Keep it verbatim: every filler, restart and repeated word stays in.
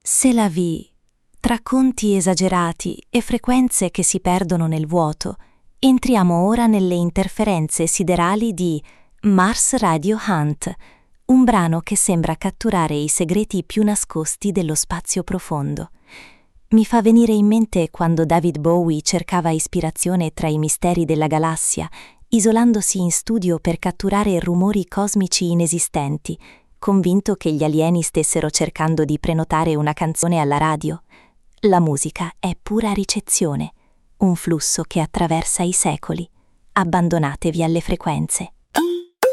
C'est la vie. Tra conti esagerati e frequenze che si perdono nel vuoto, entriamo ora nelle interferenze siderali di Mars Radio Hunt, un brano che sembra catturare i segreti più nascosti dello spazio profondo. Mi fa venire in mente quando David Bowie cercava ispirazione tra i misteri della galassia, isolandosi in studio per catturare rumori cosmici inesistenti, convinto che gli alieni stessero cercando di prenotare una canzone alla radio. La musica è pura ricezione, un flusso che attraversa i secoli. Abbandonatevi alle frequenze.